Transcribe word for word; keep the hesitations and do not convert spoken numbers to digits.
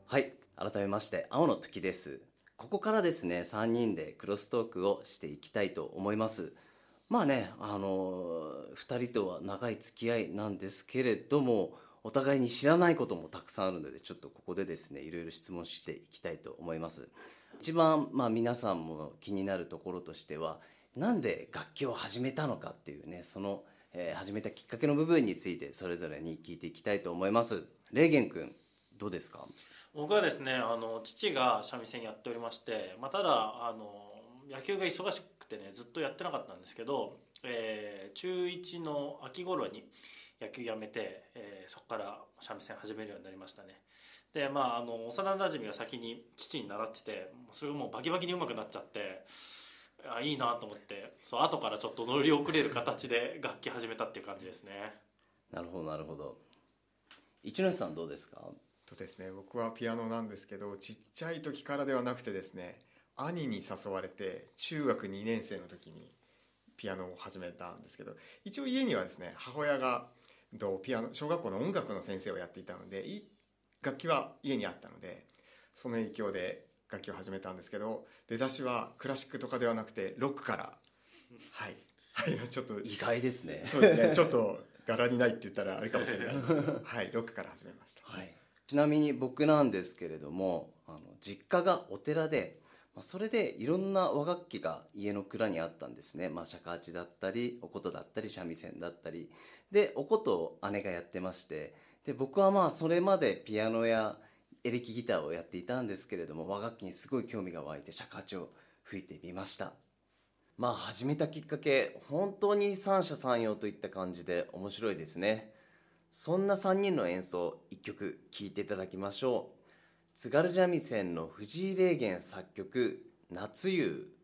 はい、改めまして青の時です。ここからですね、さんにんでクロストークをしていきたいと思います。まあね、あのふたりとは長い付き合いなんですけれども、お互いに知らないこともたくさんあるので、ちょっとここでですね、いろいろ質問していきたいと思います。一番、まあ、皆さんも気になるところとしては、なんで楽器を始めたのかっていうね、その、えー始めたきっかけの部分についてそれぞれに聞いていきたいと思います。レーゲン君、どうですか？ 僕はですねあの父が三味線やっておりまして、まあ、ただあの野球が忙しくてねずっとやってなかったんですけど、えー中いちの秋頃に野球やめて、えーそこから三味線始めるようになりましたね。でまああの幼馴染が先に父に習ってて、それがもうバキバキに上手くなっちゃって、あいいなと思って、そう後からちょっと乗り遅れる形で楽器始めたっていう感じですね。 なるほどなるほど。一ノ瀬さんどうですか？ とですね、僕はピアノなんですけど、ちっちゃい時からではなくてですね、兄に誘われて中学にねん生の時にピアノを始めたんですけど、一応家にはですね、母親がとピアノ小学校の音楽の先生をやっていたので、い楽器は家にあったので、その影響で楽器を始めたんですけど、出だしはクラシックとかではなくてロックから、はいはいちょっと意外ですね。 そうですね、ちょっと柄にないって言ったらあれかもしれないですけど、はい、ロックから始めました。 はい、ちなみに僕なんですけれども、あの実家がお寺で、まあ、それでいろんな和楽器が家の蔵にあったんですね。まあ、尺八だったりお琴だったり三味線だったりで、お琴を姉がやってまして、で僕はまあそれまでピアノやエレキギターをやっていたんですけれども、和楽器にすごい興味が湧いて尺八を吹いてみました。まあ始めたきっかけ、本当に三者三様といった感じで面白いですね。そんなさんにんの演奏、いっきょく聴いていただきましょう。津軽三味線の藤井霊源作曲、夏夕。